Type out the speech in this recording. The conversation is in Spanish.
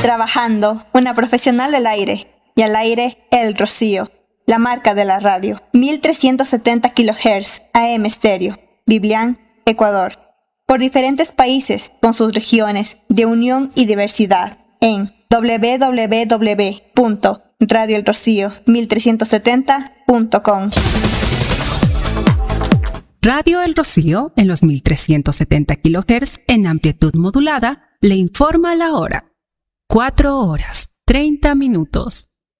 Trabajando, una profesional del aire. Y al aire, El Rocío, la marca de la radio. 1370 kHz AM estéreo. Biblián, Ecuador. Por diferentes países, con sus regiones de unión y diversidad. En www.radioelrocío1370.com. Radio El Rocío, en los 1370 kHz en amplitud modulada, le informa la hora. 4 horas, 30 minutos.